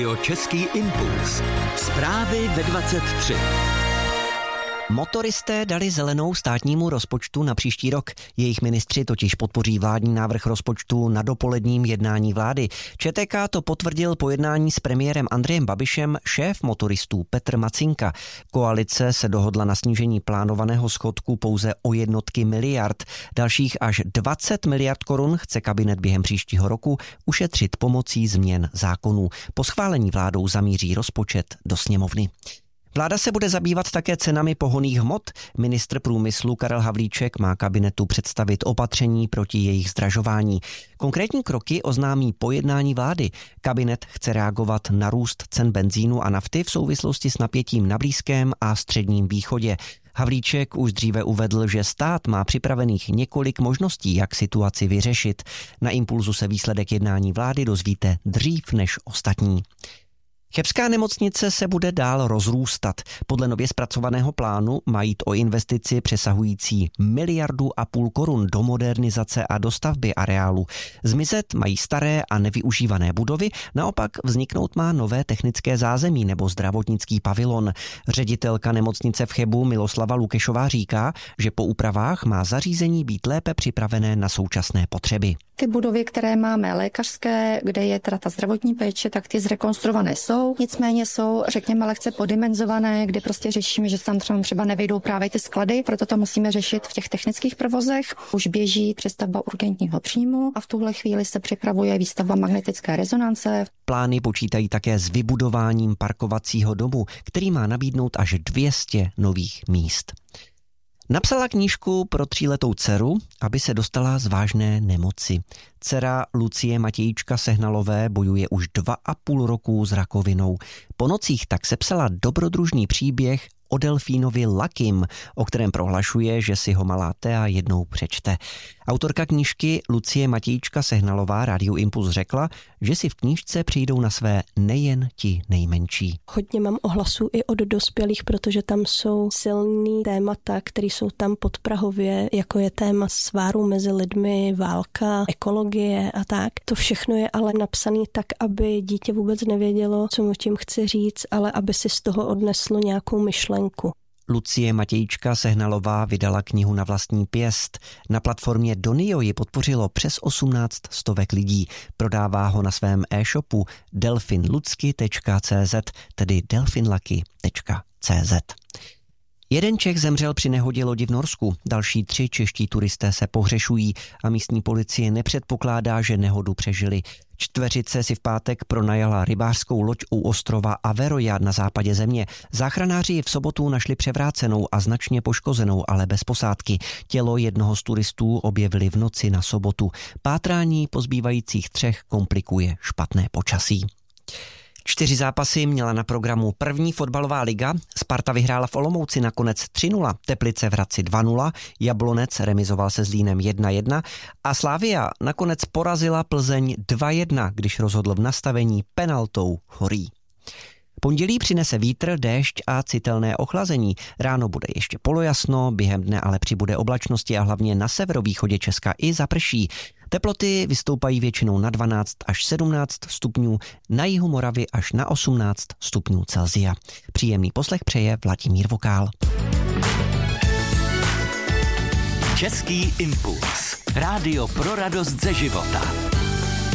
Český impuls. Zprávy ve 23. Motoristé dali zelenou státnímu rozpočtu na příští rok. Jejich ministři totiž podpoří vládní návrh rozpočtu na dopoledním jednání vlády. ČTK to potvrdil po jednání s premiérem Andrejem Babišem šéf motoristů Petr Macinka. Koalice se dohodla na snížení plánovaného schodku pouze o jednotky miliard. Dalších až 20 miliard korun chce kabinet během příštího roku ušetřit pomocí změn zákonů. Po schválení vládou zamíří rozpočet do sněmovny. Vláda se bude zabývat také cenami pohonných hmot. Ministr průmyslu Karel Havlíček má kabinetu představit opatření proti jejich zdražování. Konkrétní kroky oznámí po jednání vlády. Kabinet chce reagovat na růst cen benzínu a nafty v souvislosti s napětím na Blízkém a Středním východě. Havlíček už dříve uvedl, že stát má připravených několik možností, jak situaci vyřešit. Na Impulzu se výsledek jednání vlády dozvíte dřív než ostatní. Chebská nemocnice se bude dál rozrůstat. Podle nově zpracovaného plánu má jít o investici přesahující 1,5 miliardy korun do modernizace a dostavby areálu. Zmizet mají staré a nevyužívané budovy, naopak vzniknout má nové technické zázemí nebo zdravotnický pavilon. Ředitelka nemocnice v Chebu Miloslava Lukešová říká, že po úpravách má zařízení být lépe připravené na současné potřeby. Ty budovy, které máme lékařské, kde je teda ta zdravotní péče, tak ty zrekonstruované jsou. Nicméně jsou, řekněme, lehce podimenzované, kde prostě řešíme, že tam třeba nevejdou právě ty sklady, proto to musíme řešit v těch technických provozech. Už běží přestavba urgentního příjmu a v tuhle chvíli se připravuje výstavba magnetické rezonance. Plány počítají také s vybudováním parkovacího domu, který má nabídnout až 200 nových míst. Napsala knížku pro 3letou dceru, aby se dostala z vážné nemoci. Dcera Lucie Matějíčka Sehnalové bojuje už 2,5 roku s rakovinou. Po nocích tak sepsala dobrodružný příběh o delfínovi Lakym, o kterém prohlašuje, že si ho malá Thea jednou přečte. Autorka knížky Lucie Matějíčka Sehnalová Rádiu Impuls řekla, že si v knížce přijdou na své nejen ti nejmenší. Hodně mám ohlasů i od dospělých, protože tam jsou silný témata, které jsou tam podprahově, jako je téma sváru mezi lidmi, válka, ekologie a tak. To všechno je ale napsané tak, aby dítě vůbec nevědělo, co mu tím chci říct, ale aby si z toho odneslo nějakou myšlenku. Lucie Matějíčka Sehnalová vydala knihu na vlastní pěst. Na platformě Donio ji podpořilo přes 18 stovek lidí. Prodává ho na svém e-shopu delfinlucky.cz, tedy delfinlucky.cz. Jeden Čech zemřel při nehodě lodi v Norsku, další 3 čeští turisté se pohřešují a místní policie nepředpokládá, že nehodu přežili. Čtveřice si v pátek pronajala rybářskou loď u ostrova Averoja na západě země. Záchranáři ji v sobotu našli převrácenou a značně poškozenou, ale bez posádky. Tělo jednoho z turistů objevili v noci na sobotu. Pátrání po zbývajících 3 komplikuje špatné počasí. 4 zápasy měla na programu první fotbalová liga. Sparta vyhrála v Olomouci nakonec 3-0, Teplice v Hradci 2-0, Jablonec remizoval se Zlínem 1-1 a Slavia nakonec porazila Plzeň 2-1, když rozhodl v nastavení penaltou Horý. Pondělí přinese vítr, déšť a citelné ochlazení. Ráno bude ještě polojasno, během dne ale přibude oblačnosti a hlavně na severovýchodě Česka i zaprší. Teploty vystoupají většinou na 12 až 17 stupňů, na jihu Moravy až na 18 stupňů Celsia. Příjemný poslech přeje Vladimír Vokál. Český impuls. Rádio pro radost ze života.